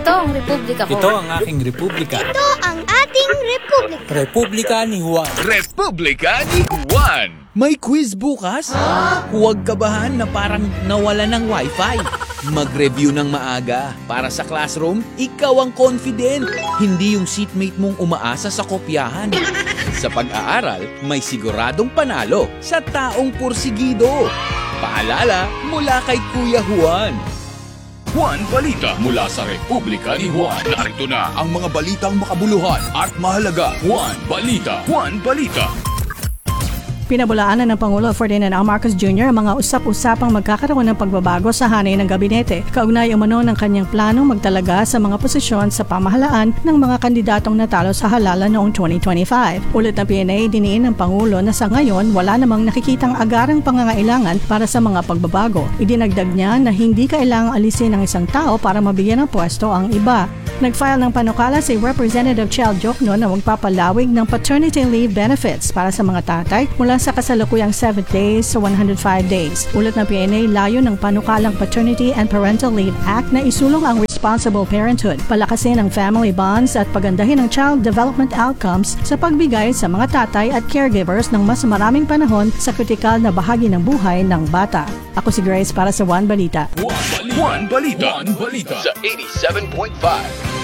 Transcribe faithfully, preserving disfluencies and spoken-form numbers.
Ito ang republika ko. Ito ang aking republika. Ito ang ating republika. Republika ni Juan. Republika ni Juan. May quiz bukas? Huwag kabahan na parang nawala ng wifi. Mag-review ng maaga. Para sa classroom, ikaw ang confident. Hindi yung seatmate mong umaasa sa kopyahan. Sa pag-aaral, may siguradong panalo sa taong pursigido. Paalala mula kay Kuya Juan. Juan Balita mula sa Republika ni Juan. Narito na ang mga balitang makabuluhan at mahalaga. Juan Balita. Juan Balita. Pinabulaanan ng Pangulo Ferdinand R. Marcos Junior ang mga usap-usapang magkakaroon ng pagbabago sa hanay ng gabinete. Kaugnay umano ng kanyang planong magtalaga sa mga posisyon sa pamahalaan ng mga kandidatong natalo sa halalan noong twenty twenty-five. Ulit na P N A, diniin ng Pangulo na sa ngayon wala namang nakikitang agarang pangangailangan para sa mga pagbabago. Idinagdag niya na hindi kailangang alisin ng isang tao para mabigyan ng pwesto ang iba. Nag-file ng panukala si Representative Chel Jokno na magpapalawig ng paternity leave benefits para sa mga tatay mula sa kasalukuyang seven days sa one hundred five days. Ulat ng P N A, layo ng panukalang Paternity and Parental Leave Act na isulong ang responsible parenthood, palakasin ang family bonds at pagandahin ang child development outcomes sa pagbigay sa mga tatay at caregivers ng mas maraming panahon sa kritikal na bahagi ng buhay ng bata. Ako si Grace para sa Juan Balita. Juan Balita. Juan Balita. Sa eighty-seven point five.